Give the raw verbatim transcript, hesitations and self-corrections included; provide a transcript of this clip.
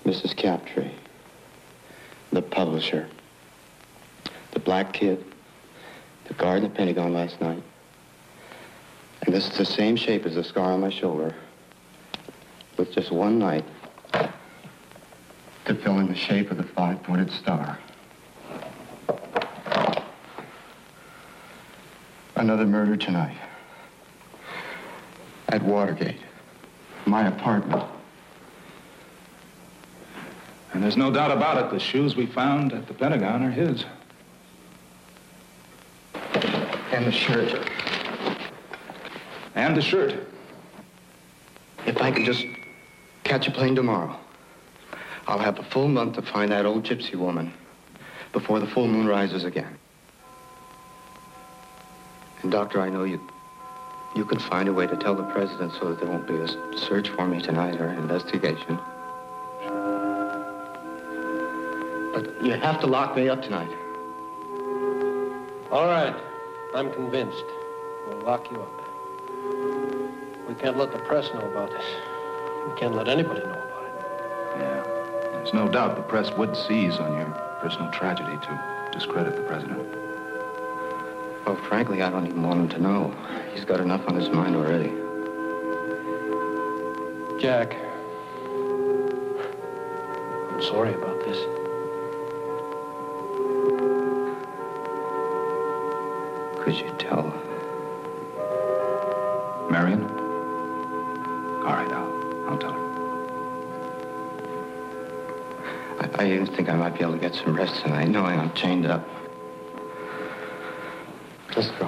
Missus Captree, the publisher, the black kid, the guard in the Pentagon last night. And this is the same shape as the scar on my shoulder, with just one night to fill in the shape of the five-pointed star. Another murder tonight. At Watergate, my apartment. And there's no doubt about it, the shoes we found at the Pentagon are his. And the shirt. And the shirt. If I could just catch a plane tomorrow, I'll have a full month to find that old gypsy woman before the full moon rises again. And, Doctor, I know you you can find a way to tell the president so that there won't be a search for me tonight or an investigation. But you have to lock me up tonight. All right. I'm convinced. We'll lock you up. We can't let the press know about this. We can't let anybody know about it. Yeah. There's no doubt the press would seize on your personal tragedy to discredit the president. Well, frankly, I don't even want him to know. He's got enough on his mind already. Jack, I'm sorry about this. Could you tell? Marion? All right, I'll, I'll tell her. I, I even think I might be able to get some rest tonight, knowing I'm chained up. Let's go.